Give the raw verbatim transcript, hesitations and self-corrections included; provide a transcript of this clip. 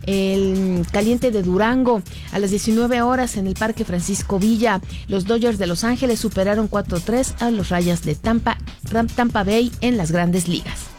el Caliente de Durango. A las diecinueve horas en el Parque Francisco Villa, los Dodgers de Los Ángeles superaron cuatro tres a los Rayas de Tampa, Tampa Bay en las Grandes Ligas.